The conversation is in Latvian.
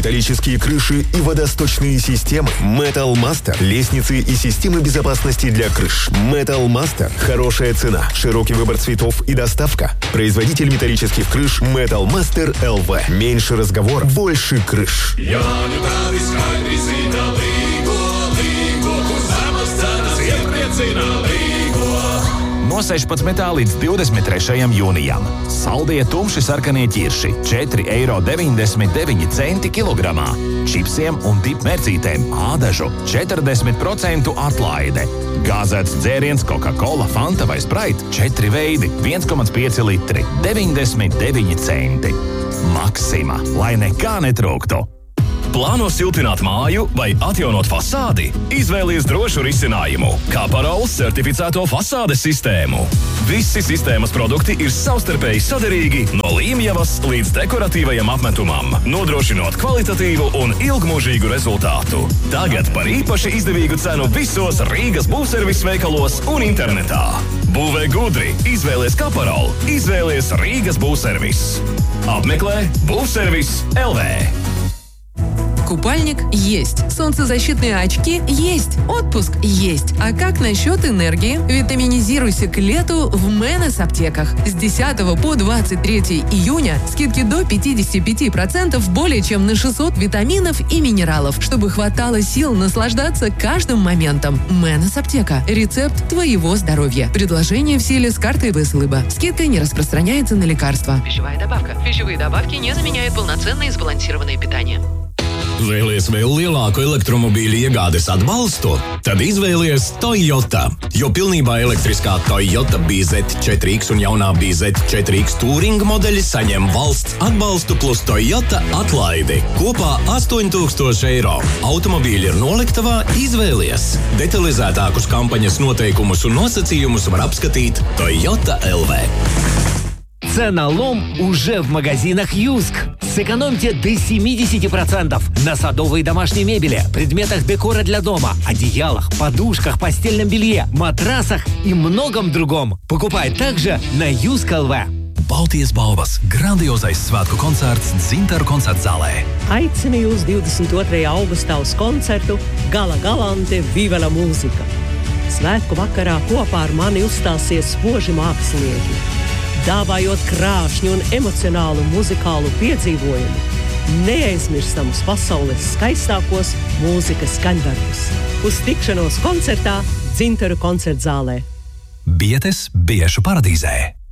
металлические крыши и водосточные системы. Metal Master – лестницы и системы безопасности для крыш. Metal Master – хорошая цена, широкий выбор цветов и доставка. Производитель металлических крыш Metal Master LV. Меньше разговор, больше крыш. No 16. līdz 23. jūnijam. Saldie tumši sarkanie ķirši – 4,99 € kilogramā. Čipsiem un dipmērcītēm ādažu 40% atlaide. Gāzēts dzēriens Coca-Cola, Fanta vai Sprite 4 veidi 1,5 litri – 99 centi. Maksima, lai nekā netrūktu. Plāno siltināt māju vai atjaunot fasādi? Izvēlies drošu risinājumu – Kaparols certificēto fasādes sistēmu. Visi sistēmas produkti ir savstarpēji saderīgi no līmjavas līdz dekoratīvajam apmetumam, nodrošinot kvalitatīvu un ilgmūžīgu rezultātu. Tagad par īpaši izdevīgu cenu visos Rīgas būvservis veikalos un internetā. Būvē gudri, izvēlies Kaparol, izvēlies Rīgas būvservis. Apmeklē būvservis LV. Купальник есть, солнцезащитные очки есть, отпуск есть. А как насчет энергии? Витаминизируйся к лету в Мэнес аптеках. С 10 по 23 июня скидки до 55% более чем на 600 витаминов и минералов, чтобы хватало сил наслаждаться каждым моментом. Мэнес аптека. Рецепт твоего здоровья. Предложение в силе с картой Веслыба. Скидка не распространяется на лекарства. Пищевая добавка. Пищевые добавки не заменяют полноценное и сбалансированное питание. Vēlies vēl lielāku elektromobīļu iegādes atbalstu? Tad izvēlies Toyota, jo pilnībā elektriskā Toyota BZ4X un jaunā BZ4X Touring modeļi saņem valsts atbalstu plus Toyota atlaidi. Kopā 8,000 €. Automobīļi ir noliktavā, izvēlies. Detalizētākus kampaņas noteikumus un nosacījumus var apskatīt Toyota LV. Ценалом уже в магазинах Юск. Сэкономьте до 70% на садовой и домашней мебели, предметах декора для дома, одеялах, подушках, постельном белье, матрасах и многом другом. Покупай также на Юск ЛВ. Baltijas balvas grandiozais svētku koncerts Dzintaru koncertzālē. Aicinu jūs 22. augustā uz koncertu Gala Galante Viva la mūzika. Svētku vakarā kopā ar mani uzstāsies spoži mākslinieki. Dāvājot krāšņu un emocionālu muzikālu piedzīvojumu, neaizmirstamus pasaules skaistākos mūzikas skaņdarbus. Uz tikšanos koncertā Dzintaru koncertzālē. Bietes biešu paradīzē.